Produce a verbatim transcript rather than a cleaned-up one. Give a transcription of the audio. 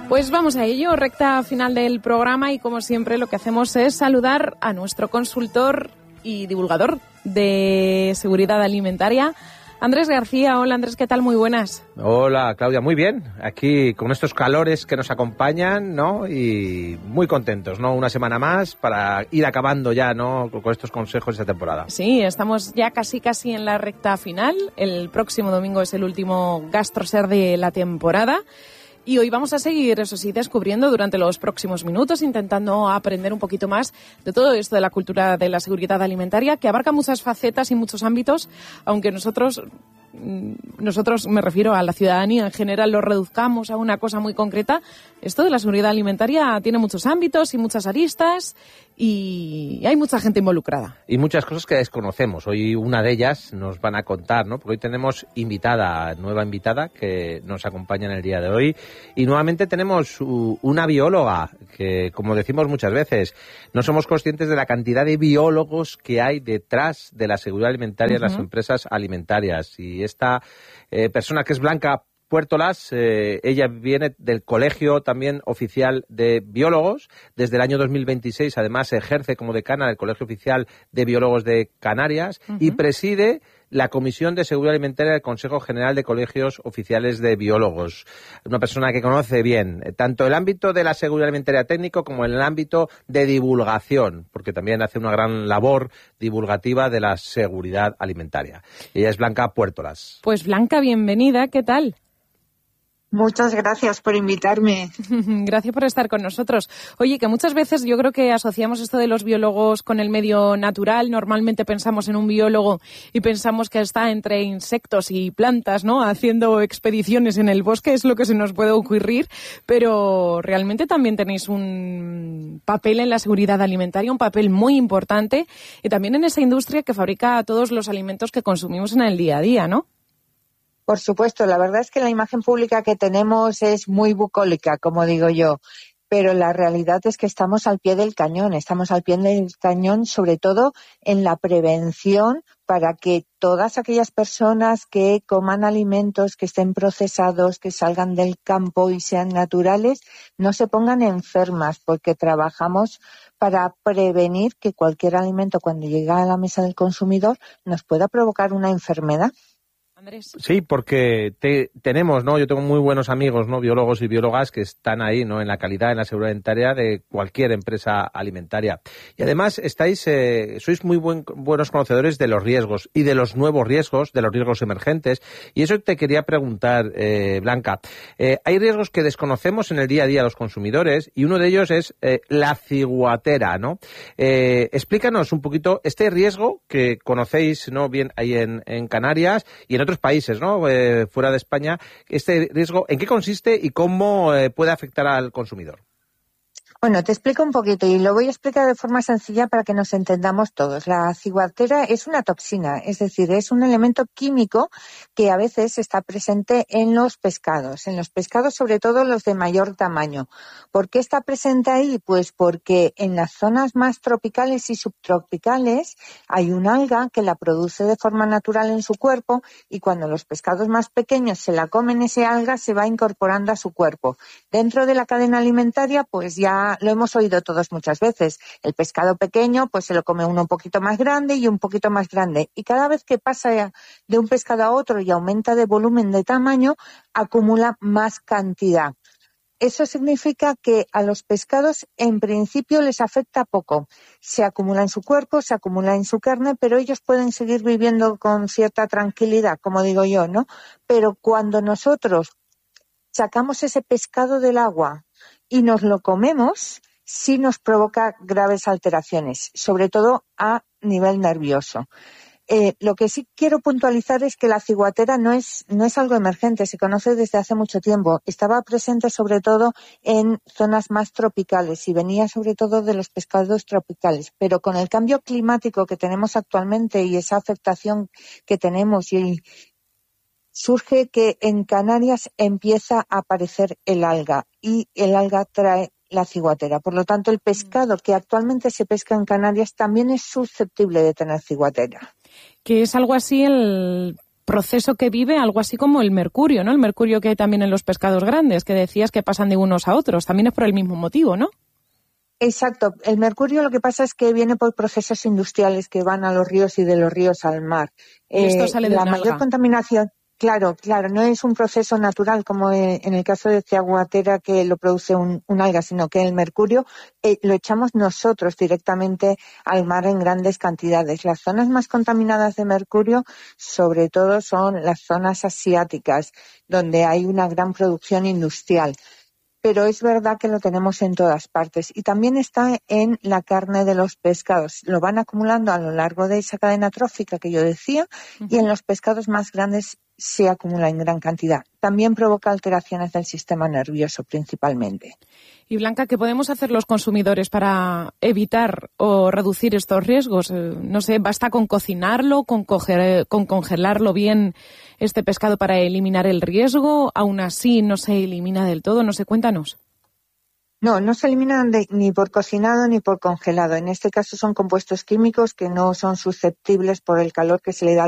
Pues vamos a ello, recta final del programa, y como siempre lo que hacemos es saludar a nuestro consultor y divulgador de seguridad alimentaria, Andrés García. Hola Andrés, ¿qué tal? Muy buenas. Hola Claudia, muy bien. Aquí con estos calores que nos acompañan, ¿no? Y muy contentos, ¿no? Una semana más para ir acabando ya, ¿no? Con estos consejos de esta temporada. Sí, estamos ya casi casi en la recta final. El próximo domingo es el último GastroSer de la temporada. Y hoy vamos a seguir, eso sí, descubriendo durante los próximos minutos, intentando aprender un poquito más de todo esto de la cultura de la seguridad alimentaria, que abarca muchas facetas y muchos ámbitos, aunque nosotros, nosotros me refiero a la ciudadanía en general, lo reduzcamos a una cosa muy concreta. Esto de la seguridad alimentaria tiene muchos ámbitos y muchas aristas, y hay mucha gente involucrada. Y muchas cosas que desconocemos. Hoy una de ellas nos van a contar, ¿no? Porque hoy tenemos invitada, nueva invitada, que nos acompaña en el día de hoy. Y nuevamente tenemos una bióloga, que como decimos muchas veces, no somos conscientes de la cantidad de biólogos que hay detrás de la seguridad alimentaria uh-huh. en las empresas alimentarias. Y esta eh, persona, que es Blanca Puertolas, eh, ella viene del Colegio también Oficial de Biólogos. Desde el año dos mil veintiséis, además, ejerce como decana del Colegio Oficial de Biólogos de Canarias uh-huh. y preside la Comisión de Seguridad Alimentaria del Consejo General de Colegios Oficiales de Biólogos. Una persona que conoce bien tanto el ámbito de la seguridad alimentaria técnico como el ámbito de divulgación, porque también hace una gran labor divulgativa de la seguridad alimentaria. Ella es Blanca Puertolas. Pues Blanca, bienvenida, ¿qué tal? Muchas gracias por invitarme. Gracias por estar con nosotros. Oye, que muchas veces yo creo que asociamos esto de los biólogos con el medio natural. Normalmente pensamos en un biólogo y pensamos que está entre insectos y plantas, ¿no? Haciendo expediciones en el bosque, es lo que se nos puede ocurrir. Pero realmente también tenéis un papel en la seguridad alimentaria, un papel muy importante, y también en esa industria que fabrica todos los alimentos que consumimos en el día a día, ¿no? Por supuesto, la verdad es que la imagen pública que tenemos es muy bucólica, como digo yo, pero la realidad es que estamos al pie del cañón, estamos al pie del cañón sobre todo en la prevención para que todas aquellas personas que coman alimentos que estén procesados, que salgan del campo y sean naturales, no se pongan enfermas, porque trabajamos para prevenir que cualquier alimento, cuando llega a la mesa del consumidor, nos pueda provocar una enfermedad. Andrés. Sí, porque te, tenemos, ¿no? Yo tengo muy buenos amigos, ¿no? Biólogos y biólogas que están ahí, ¿no? En la calidad, en la seguridad alimentaria de cualquier empresa alimentaria. Y además estáis, eh, sois muy buen, buenos conocedores de los riesgos y de los nuevos riesgos, de los riesgos emergentes. Y eso te quería preguntar, eh, Blanca. Eh, hay riesgos que desconocemos en el día a día los consumidores, y uno de ellos es eh, la ciguatera, ¿no? Eh, explícanos un poquito este riesgo que conocéis, ¿no? Bien ahí en, en Canarias y en otros países, ¿no? Eh, fuera de España, este riesgo, ¿en qué consiste y cómo eh, puede afectar al consumidor? Bueno, te explico un poquito y lo voy a explicar de forma sencilla para que nos entendamos todos. La ciguatera es una toxina, es decir, es un elemento químico que a veces está presente en los pescados, en los pescados sobre todo los de mayor tamaño. ¿Por qué está presente ahí? Pues porque en las zonas más tropicales y subtropicales hay un alga que la produce de forma natural en su cuerpo, y cuando los pescados más pequeños se la comen, ese alga se va incorporando a su cuerpo. Dentro de la cadena alimentaria, pues ya lo hemos oído todos muchas veces. El pescado pequeño, pues se lo come uno un poquito más grande y un poquito más grande. Y cada vez que pasa de un pescado a otro y aumenta de volumen, de tamaño, acumula más cantidad. Eso significa que a los pescados en principio les afecta poco. Se acumula en su cuerpo, se acumula en su carne, pero ellos pueden seguir viviendo con cierta tranquilidad, como digo yo, ¿no? Pero cuando nosotros sacamos ese pescado del agua y nos lo comemos, sí nos provoca graves alteraciones, sobre todo a nivel nervioso. Eh, lo que sí quiero puntualizar es que la ciguatera no es, no es algo emergente, se conoce desde hace mucho tiempo. Estaba presente sobre todo en zonas más tropicales y venía sobre todo de los pescados tropicales. Pero con el cambio climático que tenemos actualmente y esa afectación que tenemos, y surge que en Canarias empieza a aparecer el alga, y el alga trae la ciguatera. Por lo tanto, el pescado que actualmente se pesca en Canarias también es susceptible de tener ciguatera. Que es algo así el proceso que vive algo así como el mercurio, ¿no? El mercurio que hay también en los pescados grandes, que decías que pasan de unos a otros. También es por el mismo motivo, ¿no? Exacto. El mercurio lo que pasa es que viene por procesos industriales que van a los ríos y de los ríos al mar. Y esto sale de la una mayor alga. contaminación, claro, claro, no es un proceso natural como en el caso de Ciaguatera que lo produce un, un alga, sino que el mercurio eh, lo echamos nosotros directamente al mar en grandes cantidades. Las zonas más contaminadas de mercurio, sobre todo, son las zonas asiáticas, donde hay una gran producción industrial. Pero es verdad que lo tenemos en todas partes y también está en la carne de los pescados. Lo van acumulando a lo largo de esa cadena trófica que yo decía uh-huh. y en los pescados más grandes se acumula en gran cantidad. También provoca alteraciones del sistema nervioso principalmente. Y Blanca, ¿qué podemos hacer los consumidores para evitar o reducir estos riesgos? Eh, no sé, ¿basta con cocinarlo, con, coger, con congelarlo bien este pescado para eliminar el riesgo? ¿Aún así no se elimina del todo? No sé, cuéntanos. No, no se eliminan de, ni por cocinado ni por congelado. En este caso son compuestos químicos que no son susceptibles por el calor que se le da